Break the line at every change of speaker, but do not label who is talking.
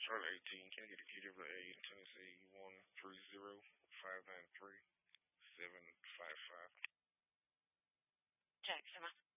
Charlotte 18. Can I get the EWA in Tennessee 130-593-755?
Jackson.